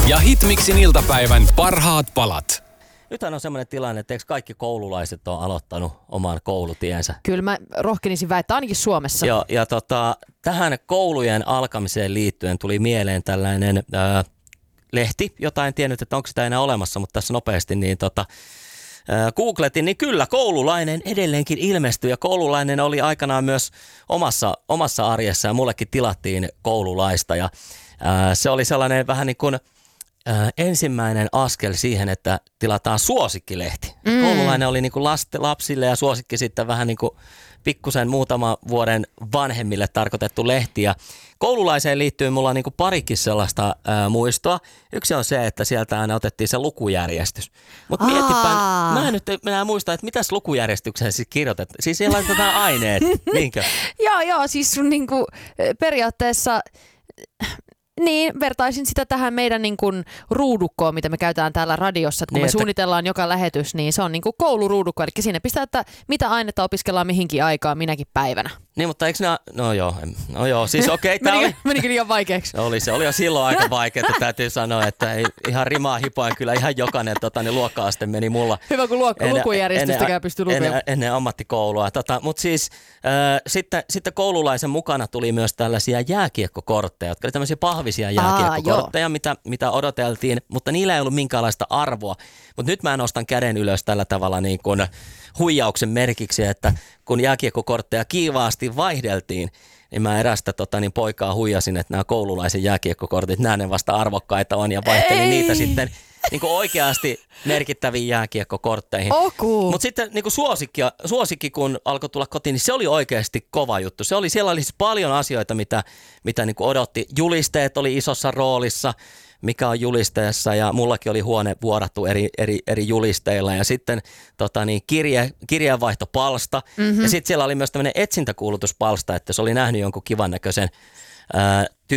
ja Hitmixin iltapäivän parhaat palat. Nythän on semmoinen tilanne, että eikö kaikki koululaiset on aloittanut oman koulutiensä? Kyllä mä rohkenisin väittää ainakin Suomessa. Joo, ja tähän koulujen alkamiseen liittyen tuli mieleen tällainen lehti, jota en tiennyt, että onko sitä enää olemassa, mutta tässä nopeasti niin googletin, niin kyllä koululainen edelleenkin ilmestyi ja koululainen oli aikanaan myös omassa arjessa ja mullekin tilattiin koululaista ja se oli sellainen vähän niin kuin ensimmäinen askel siihen, että tilataan suosikkilehti. Koululainen oli niin kuin lapsille ja suosikki sitten vähän niin kuin pikkusen muutaman vuoden vanhemmille tarkoitettu lehti. Ja koululaiseen liittyy mulla niin kuin parikin sellaista muistoa. Yksi on se, että sieltä aina otettiin se lukujärjestys. Mutta mietipä, mä en nyt enää muista, että mitäs lukujärjestykseen siis kirjoitetaan. Siis siellä laitetaan aineet, niinkö? Joo, siis sun niinku periaatteessa... Niin, vertaisin sitä tähän meidän niin kuin ruudukkoon, mitä me käytetään täällä radiossa. Että kun me suunnitellaan joka lähetys, niin se on niin kuin kouluruudukko. Eli siinä pistää, että mitä ainetta opiskellaan mihinkin aikaan minäkin päivänä. Niin, mutta eikö nämä... No joo, siis okei. Menikö liian vaikeaksi? Se oli jo silloin aika vaikeaa, täytyy sanoa, että ei, ihan rimaa hipoen kyllä ihan jokainen luokka-aste meni mulla. Hyvä, kun lukujärjestystäkään pystyy lukemaan. Ennen ammattikoulua. Mutta siis sitten koululaisen mukana tuli myös tällaisia jääkiekkokortteja, jotka oli tämmöisiä pahvisia jääkiekkokortteja, mitä odoteltiin, mutta niillä ei ollut minkäänlaista arvoa. Mutta nyt mä nostan käden ylös tällä tavalla niin kuin huijauksen merkiksi, että kun jääkiekkokortteja kiivaasti vaihdeltiin, niin mä erästä poikaa huijasin, että nämä koululaisen jääkiekkokortit, nämä ne vasta arvokkaita on ja vaihtelin niitä sitten niin kuin oikeasti merkittäviin jääkiekkokortteihin. Mutta sitten niin kuin suosikki, kun alkoi tulla kotiin, niin se oli oikeasti kova juttu. Siellä oli paljon asioita, mitä niin kuin odotti. Julisteet oli isossa roolissa, mikä on julisteessa ja mullakin oli huone vuorattu eri julisteilla ja sitten kirjeenvaihtopalsta ja sitten siellä oli myös tämmöinen etsintäkuulutuspalsta, että jos oli nähnyt jonkun kivan näköisen